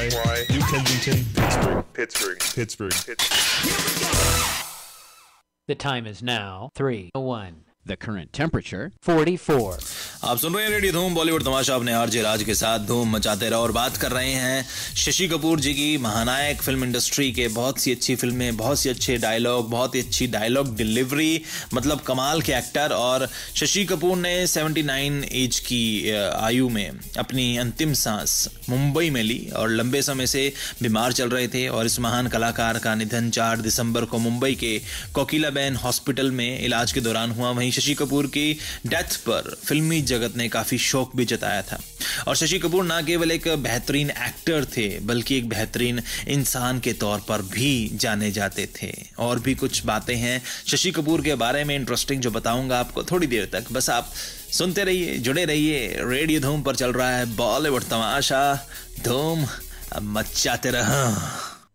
New Kensington, Pittsburgh. The time is now 3:01. The current temperature 44. आप सुन रहे हैं radio धूम बॉलीवुड तमाशा अपने आरजे राज के साथ धूम मचाते रहो। और बात कर रहे हैं शशि कपूर जी की, महानायक फिल्म इंडस्ट्री के। बहुत सी अच्छी फिल्में, बहुत सी अच्छे डायलॉग, बहुत ही अच्छी डायलॉग डिलीवरी, मतलब कमाल के एक्टर। और शशि कपूर ने 79 एज की आयु में अपनी अंतिम सांस मुंबई में ली और लंबे समय से बीमार चल रहे थे। और इस महान कलाकार का निधन 4 दिसंबर को मुंबई के कोकिलाबेन हॉस्पिटल में इलाज के दौरान हुआ। वहीं शशि कपूर की डेथ पर फिल्मी जगत ने काफी शोक भी जताया था। और शशि कपूर ना केवल एक बेहतरीन एक्टर थे बल्कि एक बेहतरीन इंसान के तौर पर भी जाने जाते थे। और भी कुछ बातें हैं शशि कपूर के बारे में इंटरेस्टिंग जो बताऊंगा आपको थोड़ी देर तक। बस आप सुनते रहिए, जुड़े रहिए। रेडियो धूम पर चल रहा है बॉलीवुड तमाशा, धूम मचाते रहो।